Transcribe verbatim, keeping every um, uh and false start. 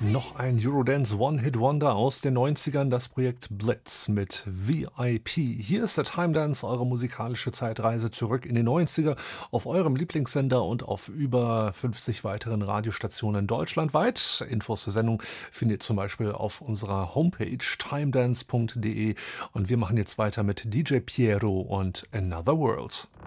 Noch ein Eurodance One-Hit-Wonder aus den neunzigern, das Projekt Blitz mit V I P. Hier ist der Time Dance, eure musikalische Zeitreise zurück in die neunziger auf eurem Lieblingssender und auf über fünfzig weiteren Radiostationen deutschlandweit. Infos zur Sendung findet ihr zum Beispiel auf unserer Homepage timedance punkt de und wir machen jetzt weiter mit D J Piero und Another World.